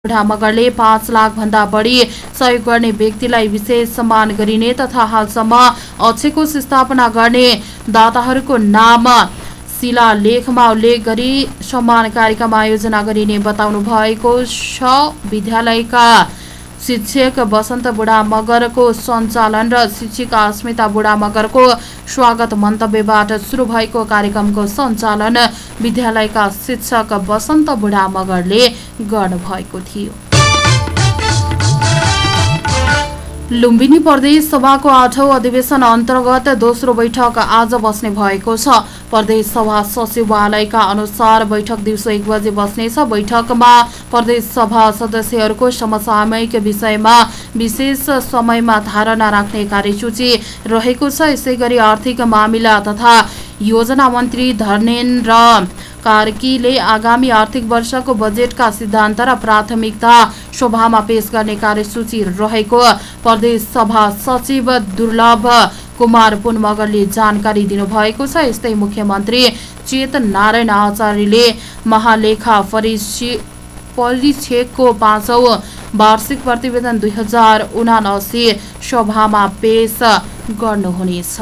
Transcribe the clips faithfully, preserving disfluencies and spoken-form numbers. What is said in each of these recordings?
बुढा मगरले पाँच लाख भन्दा बढी सहयोग गर्ने व्यक्तिलाई विशेष सम्मान गरिने तथा हालसम्म अक्षकोष स्थापना गर्ने दाताहरूको नाम शिलालेखमा उल्लेख गरी सम्मान कार्यक्रम आयोजना गरिने बताउनु भएको छ। विद्यालयका शिक्षक वसन्त बुढा मगरको सञ्चालन र शिक्षिका अस्मिता बुढा मगरको स्वागत मन्तव्यबाट सुरु भएको कार्यक्रमको सञ्चालन विद्यालयका शिक्षक वसन्त बुढा मगरले गर्नुभएको थियो। लुम्बिनी प्रदेश सभाको आठौं अधिवेशन अन्तर्गत दोस्रो बैठक आज बस्ने भएको छ। प्रदेश सभा सचिवालयका अनुसार बैठक दिउँसो एक बजे बस्नेछ। बैठकमा प्रदेश सभा सदस्यहरूको समसामयिक विषयमा विशेष समयमा धारणा राख्ने कार्यसूची रहेको छ। यसैगरी आर्थिक मामिला तथा योजना मन्त्री धर्मेन्द्र कार्कीले आगामी आर्थिक वर्षको बजेटका सिद्धान्त र प्राथमिकता सभामा पेश गर्ने कार्यसूची रहेको प्रदेश सभा सचिव दुर्लभ कुमार पुन मगरले जानकारी दिनुभएको छ। यस्तै मुख्यमन्त्री चेतन नारायण आचार्यले महालेखा परिक्षेपको पाँचौं वार्षिक प्रतिवेदन दुई हजार उनासी सभामा पेश गर्नुहुनेछ।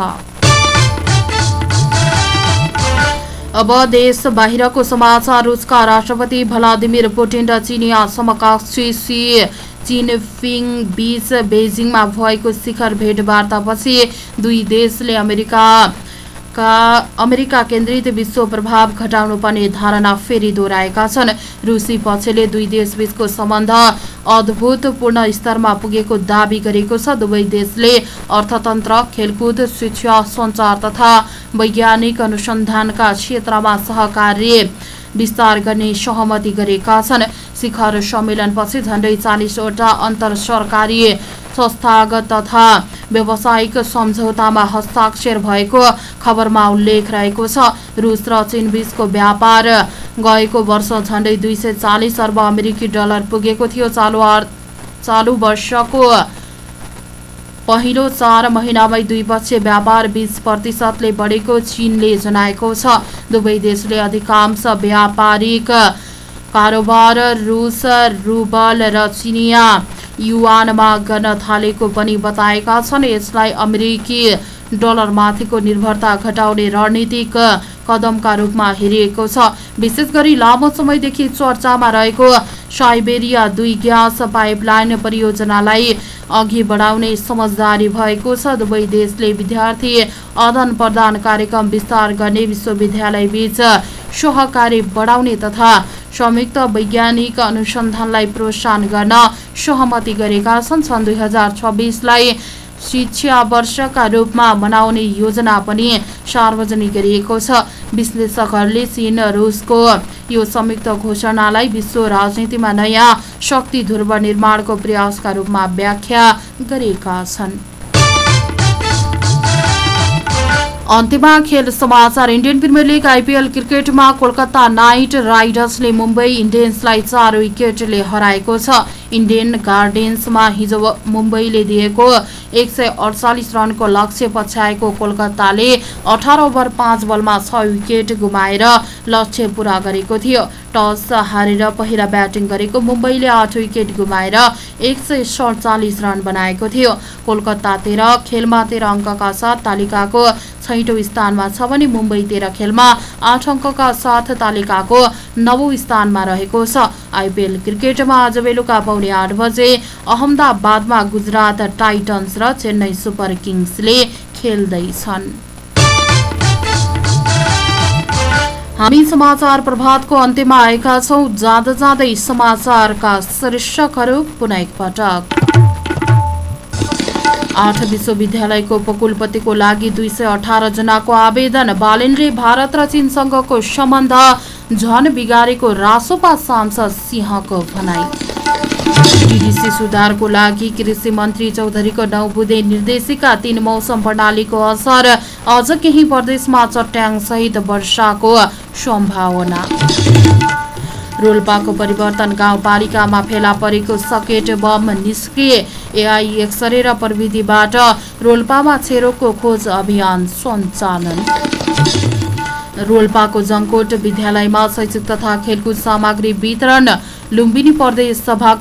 अब देश बाहिरको समाचार। रुसका राष्ट्रपति भ्लादिमिर पुटिन र चिनिया समकक्षी सी जिनपिङ बीच बेजिङमा भएको शिखर भेटवार्तापछि दुई देशले अमेरिका का अमेरिका केन्द्रित विश्व प्रभाव घटाउनुपर्ने धारणा फेरि दोहोऱ्याएका छन्। रुसी पक्षले दुई देशबीचको सम्बन्ध अभूतपूर्ण स्तरमा पुगेको दावी गरेको छ। दुवै देशले अर्थतन्त्र, खेलकुद, शिक्षा, सञ्चार तथा वैज्ञानिक अनुसन्धानका क्षेत्रमा सहकार्य विस्तार गर्ने सहमति गरेका छन्। शिखर सम्मेलनपछि झण्डै चालीसवटा अन्तर सरकारी संस्थागत तथा व्यावसायिक सम्झौतामा हस्ताक्षर भएको खबरमा उल्लेख रहेको छ। रुस र चीन बीचको व्यापार गएको वर्ष झण्डै दुई सय चालिस अर्ब अमेरिकी डलर पुगेको थियो। चालु चालु वर्षको पहिलो चार महिनामै द्विपक्षीय व्यापार बीस प्रतिशतले बढेको चीनले जनाएको छ। दुवै देशले अधिकांश व्यापारिक कारोबार रुस रुबल र चिनिया युवानमा गर्न थालेको पनि बताएका छन्। यसलाई अमेरिकी डलरमाथिको निर्भरता घटाउने रणनीतिक कदमका रूपमा हेरिएको छ। विशेष गरी लामो समयदेखि चर्चामा रहेको साइबेरिया दुई ग्यास पाइपलाइन परियोजनालाई अघि बढाउने समझदारी भएको छ। दुवै देशले विद्यार्थी आदान प्रदान कार्यक्रम विस्तार गर्ने, विश्वविद्यालय बीच सहकार्य बढाउने तथा संयुक्त वैज्ञानिक अनुसन्धानलाई प्रोत्साहन गर्न सहमति गरेका छन्। सन् दुई हजार छब्बीसलाई शिक्षा वर्षका रूपमा मनाउने योजना पनि सार्वजनिक गरिएको छ। विश्लेषकहरूले चीन रुसको यो संयुक्त घोषणालाई विश्व राजनीतिमा नयाँ शक्ति ध्रुव निर्माणको प्रयासका रूपमा व्याख्या गरेका छन्। अन्त्यमा खेल समाचार। इन्डियन प्रिमियर लिग आइपिएल क्रिकेटमा कोलकाता नाइट राइडर्सले मुम्बई इन्डियन्सलाई चार विकेटले हराएको छ। इन्डियन गार्डन्समा हिजो मुम्बईले दिएको एक सय अडचालिस रनको लक्ष्य पछ्याएको कोलकाताले अठार ओभर पाँच बलमा छ विकेट गुमाएर लक्ष्य पूरा गरेको थियो। टस हारेर पहिला ब्याटिङ गरेको मुम्बईले आठ विकेट गुमाएर एक सय सडचालिस रन बनाएको थियो। कोलकाता तेह्र खेलमा तेह्र अङ्कका साथ तालिकाको छैटौं स्थानमा छ भने मुम्बई तेह्र खेलमा आठ अङ्कका साथ तालिकाको नवौं स्थानमा रहेको छ। आइपिएल क्रिकेटमा आज बेलुका पौने आठ बजे अहमदाबादमा गुजरात टाइटन्स र चेन्नई सुपर किङ्सले खेल्दैछन्। हामी समाचार प्रभातको अन्त्यमा आएका छौं। जाँदा जाँदै समाचारका शीर्षकहरू पुनः एकपटक। आठ विश्वविद्यालयको उपकुलपतिको लागि दुई सय अठार जनाको आवेदन। बालेनले भारत र चीनसँगको सम्बन्ध झन बिगारेको रासोपा सांसद सिंहको भनाई। टिडिसी सुधारको लागि कृषि मन्त्री चौधरीको नौ बुँदे निर्देशिका। तीन मौसम प्रणालीको असर। अझ केही प्रदेशमा चट्याङसहित वर्षाको सम्भावना। रोल्पाको परिवर्तन गाउँपालिकामा फेला परेको सकेट बम निस्किए। एआई एक्सरे र प्रविधिबाट रोल्पामा छेरोको खोज अभियान सञ्चालन। रोल्पाको जङकोट विद्यालयमा शैक्षिक तथा खेलकुद सामग्री वितरण। लुम्बिनी प्रदेश सभा